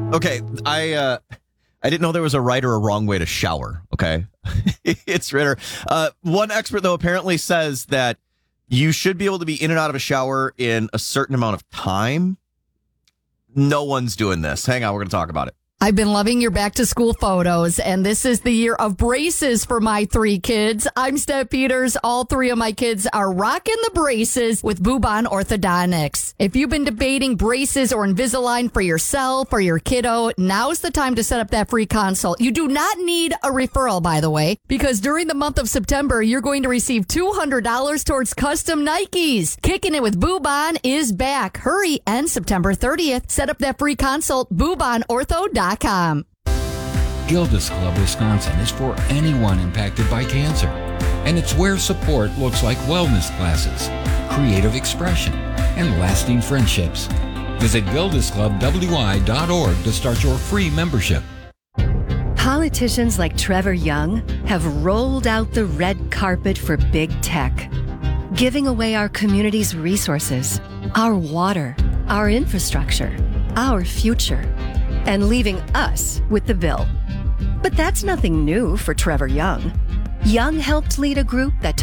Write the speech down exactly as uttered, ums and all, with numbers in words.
Okay, I uh, I didn't know there was a right or a wrong way to shower. Okay, it's Ritter. Uh, one expert, though, apparently says that you should be able to be in and out of a shower in a certain amount of time. No one's doing this. Hang on, we're going to talk about it. I've been loving your back to school photos, and this is the year of braces for my three kids. I'm Steph Peters. All three of my kids are rocking the braces with Bubon Orthodontics. If you've been debating braces or Invisalign for yourself or your kiddo, now's the time to set up that free consult. You do not need a referral, by the way, because during the month of September, you're going to receive two hundred dollars towards custom Nikes. Kicking it with Bubon is back. Hurry, and September thirtieth. Set up that free consult, Bubon Ortho dot com. Gilda's Club Wisconsin is for anyone impacted by cancer, and it's where support looks like wellness classes, creative expression, and lasting friendships. Visit gildas club w i dot org to start your free membership. Politicians like Trevor Young have rolled out the red carpet for big tech, giving away our community's resources, our water, our infrastructure, our future, and leaving us with the bill. But that's nothing new for Trevor Young. Young helped lead a group that took